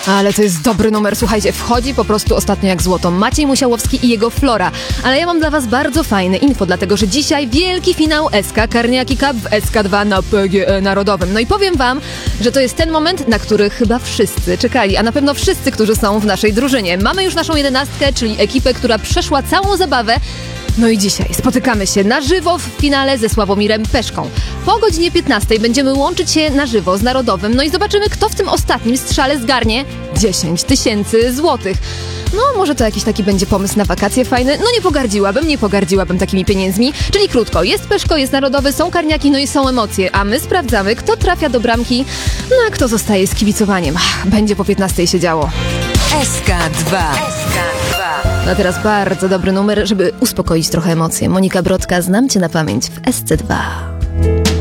Ale to jest dobry numer, słuchajcie, wchodzi po prostu ostatnio jak złoto. Maciej Musiałowski i jego Flora. Ale ja mam dla was bardzo fajne info, dlatego że dzisiaj wielki finał SK Karniaki Cup w SK2 na PGE Narodowym. No i powiem wam, że to jest ten moment, na który chyba wszyscy czekali, a na pewno wszyscy, którzy są w naszej drużynie. Mamy już naszą 11, czyli ekipę, która przeszła całą zabawę. No i dzisiaj spotykamy się na żywo w finale ze Sławomirem Peszką. Po godzinie 15 będziemy łączyć się na żywo z Narodowym, no i zobaczymy, kto w tym ostatnim strzale zgarnie 10 000 złotych. No, może to jakiś taki będzie pomysł na wakacje fajny. No nie pogardziłabym takimi pieniędzmi. Czyli krótko, jest Peszko, jest Narodowy, są karniaki, no i są emocje. A my sprawdzamy, kto trafia do bramki, no a kto zostaje z kibicowaniem. Będzie po 15 się działo. SK2. A teraz bardzo dobry numer, żeby uspokoić trochę emocje. Monika Brodka, znam cię na pamięć w SC2.